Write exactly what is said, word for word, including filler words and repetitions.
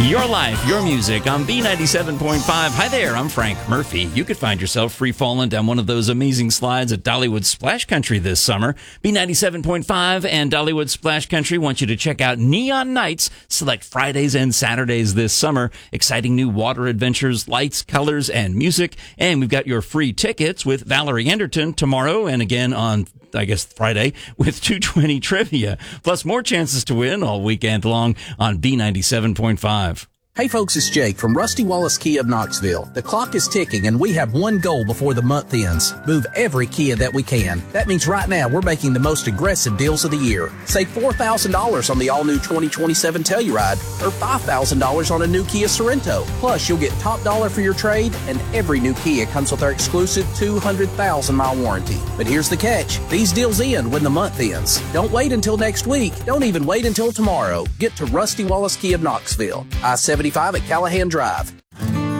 Your life, your music on B ninety-seven point five. Hi there, I'm Frank Murphy. You could find yourself free-falling down one of those amazing slides at Dollywood Splash Country this summer. B ninety-seven point five and Dollywood Splash Country want you to check out Neon Nights, select Fridays and Saturdays this summer. Exciting new water adventures, lights, colors, and music. And we've got your free tickets with Valerie Anderton tomorrow and again on I guess Friday with two twenty trivia, plus more chances to win all weekend long on B ninety-seven point five. Hey folks, it's Jake from Rusty Wallace Kia of Knoxville. The clock is ticking and we have one goal before the month ends. Move every Kia that we can. That means right now we're making the most aggressive deals of the year. Save four thousand dollars on the all-new twenty twenty-seven Telluride or five thousand dollars on a new Kia Sorento. Plus, you'll get top dollar for your trade and every new Kia comes with our exclusive two hundred thousand mile warranty. But here's the catch. These deals end when the month ends. Don't wait until next week. Don't even wait until tomorrow. Get to Rusty Wallace Kia of Knoxville. I seventy-five at Callahan Drive.